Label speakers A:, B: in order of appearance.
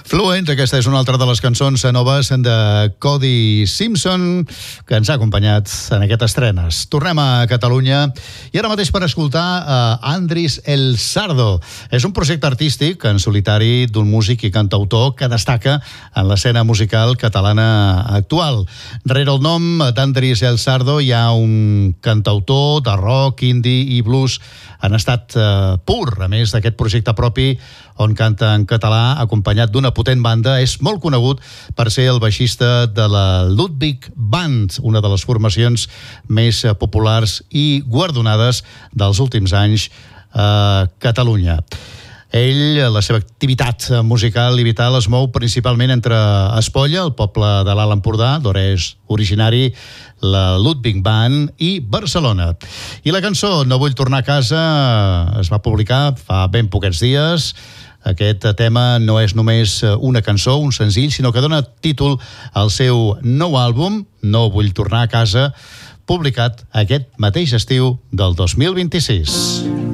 A: Fluent, aquesta és una altra de les cançons noves de Cody Simpson que ens ha acompanyat en aquestes estrenes. Tornem a Catalunya i ara mateix per escoltar Andris El Sardo. És un projecte artístic en solitari d'un músic i cantautor que destaca en l'escena musical catalana actual. Rere el nom d'Andris El Sardo hi ha un cantautor de rock, indie i blues en estat pur. A més d'aquest projecte propi on canta en català acompanyat d'una potent banda, és molt conegut per ser el baixista de la Ludwig Band, una de les formacions més populars i guardonades dels últims anys a Catalunya. Ell, la seva activitat musical i vital es mou principalment entre Espolla, el poble de l'Alt Empordà, d'on és originari la Ludwig Band, i Barcelona. I la cançó No vull tornar a casa es va publicar fa ben poquets dies. Aquest tema no és només una cançó, un senzill, sinó que dona títol al seu nou àlbum, No vull tornar a casa, publicat aquest mateix estiu del 2026.